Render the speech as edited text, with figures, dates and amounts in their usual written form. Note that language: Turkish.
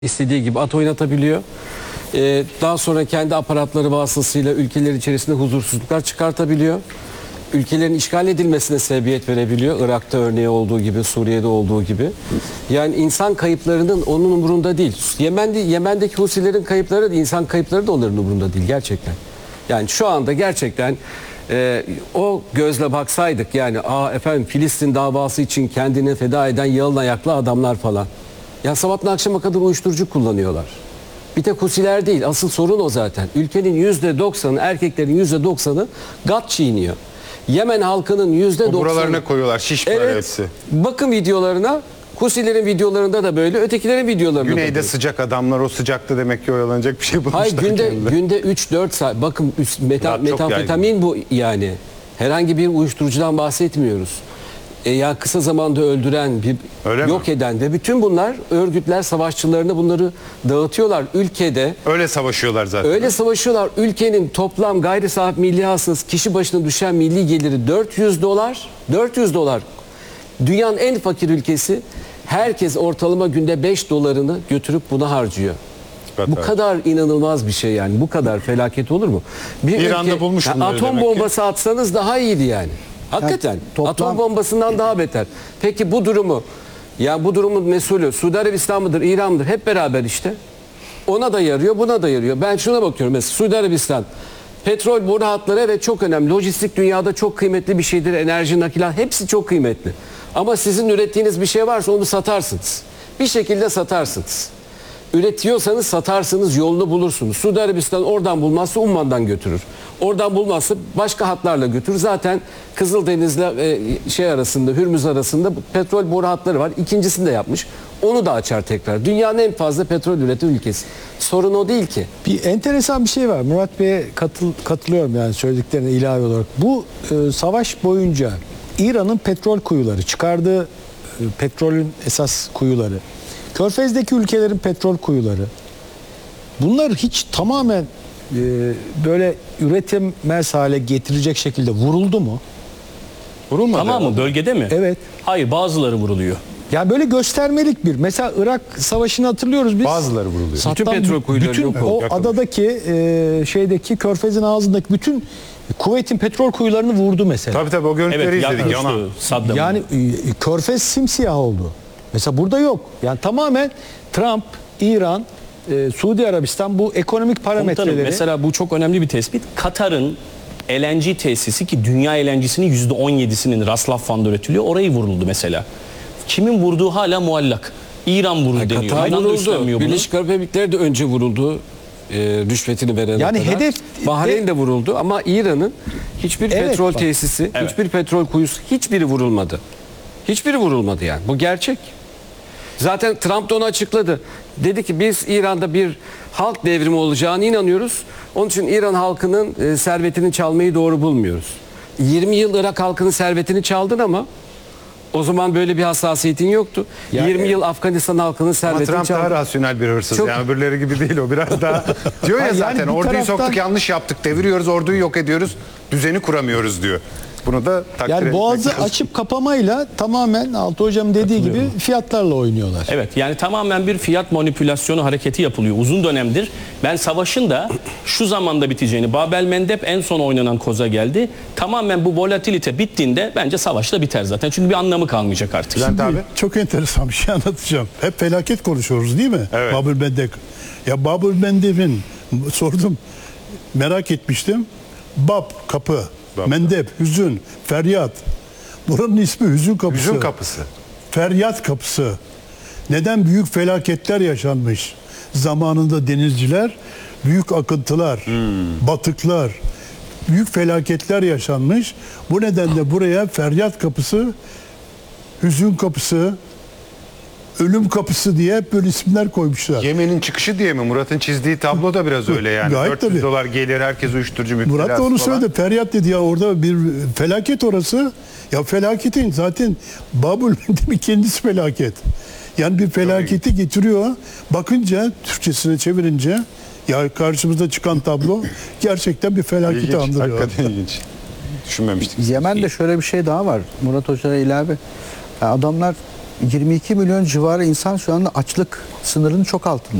İstediği gibi at oynatabiliyor. Daha sonra kendi aparatları vasıtasıyla ülkeler içerisinde huzursuzluklar çıkartabiliyor. Ülkelerin işgal edilmesine sebebiyet verebiliyor. Irak'ta örneği olduğu gibi, Suriye'de olduğu gibi. Yani insan kayıplarının onun umurunda değil. Yemen'deki Husilerin kayıpları da, insan kayıpları da onların umurunda değil gerçekten. Yani şu anda gerçekten o gözle baksaydık, yani efendim Filistin davası için kendini feda eden yalın ayaklı adamlar falan. Ya sabahtan akşama kadar uyuşturucu kullanıyorlar. Bir tek Husiler değil. Asıl sorun o zaten. Ülkenin %90'ı, erkeklerin %90'ı gat çiğniyor. Yemen halkının %90'ı... Buralarına koyuyorlar şiş para evet, hepsi. bakın videolarına. Husilerin videolarında da böyle, ötekilerin videolarında da Güneyde böyle. sıcak adamlar, o sıcakta demek ki oyalanacak bir şey bulmuşlar. Hayır, günde 3-4 saat. Bakın metamfetamin bu yani. Herhangi bir uyuşturucudan bahsetmiyoruz. Yani kısa zamanda öldüren, yok eden ve bütün bunlar örgütler savaşçılarına bunları dağıtıyorlar ülkede. Öyle savaşıyorlar zaten. Öyle savaşıyorlar. Ülkenin toplam gayri safi milli hasılası, kişi başına düşen milli geliri 400 dolar. 400 dolar. Dünyanın en fakir ülkesi. Herkes ortalama günde 5 dolarını götürüp buna harcıyor. Bu kadar inanılmaz bir şey yani. Bu kadar felaket olur mu? İran'da bulmuş bunları atom bombası atsanız daha iyiydi yani. Hakikaten. Yani atom bombasından daha beter. Peki bu durumun mesulü Suudi Arabistan mıdır, İran mıdır? Hep beraber işte. Ona da yarıyor, buna da yarıyor. Ben şuna bakıyorum mesela, Suudi Arabistan petrol boru hatları, evet, çok önemli. Lojistik dünyada çok kıymetli bir şeydir. Enerji, nakilat, hepsi çok kıymetli. Ama sizin ürettiğiniz bir şey varsa onu satarsınız. Bir şekilde satarsınız. Üretiyorsanız satarsınız, yolunu bulursunuz. Suudi Arabistan oradan bulmazsa Umman'dan götürür. Oradan bulmazsa başka hatlarla götürür. Zaten Kızıldeniz'le arasında, Hürmüz arasında petrol boru hatları var. İkincisini de yapmış. Onu da açar tekrar. Dünyanın en fazla petrol üreten ülkesi. Sorun o değil ki. Bir enteresan bir şey var. Murat Bey'e katılıyorum yani söylediklerine ilave olarak. Bu savaş boyunca İran'ın petrol kuyuları, çıkardığı petrolün esas kuyuları, Körfez'deki ülkelerin petrol kuyuları, bunlar hiç tamamen böyle üretilmez hale getirecek şekilde vuruldu mu? Vurulmadı. Tamam mı? Bölgede mi? Evet. Hayır, bazıları vuruluyor. Yani böyle göstermelik bir. Mesela Irak Savaşı'nı hatırlıyoruz biz. Bazıları vuruluyor. Bütün petrol kuyuları bütün yok o oldu. adadaki şeydeki Körfez'in ağzındaki bütün Kuveyt'in petrol kuyularını vurdu mesela. Tabii o görüntüleri Evet, izledik. yaklaştı Saddam'ın. Yani Körfez simsiyah oldu. Mesela burada yok. Yani tamamen Trump, İran, Suudi Arabistan bu ekonomik parametreleri... Komutanım, mesela bu çok önemli bir tespit. Katar'ın LNG tesisi, ki dünya LNG'sinin %17'sinin Ras-Laffan'da üretiliyor, orayı vuruldu mesela. Kimin vurduğu hala muallak. İran vurdu deniyor. Katar İran da vuruldu. üstlenmiyor bunu. Birleşik Arap Emirlikleri de önce vuruldu. Rüşvetini verene Yani kadar. hedef Bahreyn de vuruldu ama İran'ın hiçbir Evet, petrol bak. tesisi, Evet. hiçbir petrol kuyusu, hiçbiri vurulmadı. Hiçbiri vurulmadı yani. Bu gerçek. Zaten Trump da onu açıkladı. Dedi ki biz İran'da bir halk devrimi olacağına inanıyoruz. Onun için İran halkının servetini çalmayı doğru bulmuyoruz. 20 yıl Irak halkının servetini çaldın ama o zaman böyle bir hassasiyetin yoktu. Yani 20 yıl Afganistan halkının Ama servetini Trump çaldın. daha rasyonel bir hırsız. Çok- Yani öbürleri gibi değil o. Biraz daha diyor ya Yani zaten bir orduyu taraftan- soktuk, yanlış yaptık, deviriyoruz, orduyu yok ediyoruz, düzeni kuramıyoruz diyor. Bunu da takdir Yani etmek boğazı lazım. açıp kapamayla tamamen Altı Hocam dediği gibi fiyatlarla oynuyorlar. Evet, yani tamamen bir fiyat manipülasyonu hareketi yapılıyor uzun dönemdir. Ben savaşın da şu zamanda biteceğini, Babel Mendeb en son oynanan koza geldi. Tamamen bu volatilite bittiğinde bence savaş da biter zaten. Çünkü bir anlamı kalmayacak artık. Bülent abi. Çok enteresan bir şey anlatacağım. Hep felaket konuşuyoruz değil mi? Evet. Babül Mendeb. Ya Babül Mendeb'in sordum, merak etmiştim. Bab kapı, Bab. Mendeb hüzün, feryat. Buranın ismi hüzün kapısı. Hüzün kapısı. Feryat kapısı. Neden? Büyük felaketler yaşanmış. Zamanında denizciler, büyük akıntılar, batıklar, büyük felaketler yaşanmış. Bu nedenle buraya feryat kapısı, hüzün kapısı, ölüm kapısı diye hep böyle isimler koymuşlar. Yemen'in çıkışı diye mi? Murat'ın çizdiği tablo da biraz öyle yani. Gayet 400 tabii. dolar gelir, herkes uyuşturucu müptelası Murat da onu falan. söyledi. Feryat dedi ya, orada bir felaket orası. Ya felaketin zaten Babül Mendeb'in kendisi felaket. Yani bir felaketi getiriyor. Bakınca Türkçesine çevirince ya karşımıza çıkan tablo gerçekten bir felaketi İlginç, andırıyor. hakikaten ilginç. Düşünmemiştik. Yemen'de şöyle bir şey daha var. Murat Hoca'ya ilave. Adamlar 22 milyon civarı insan şu anda açlık sınırının çok altında.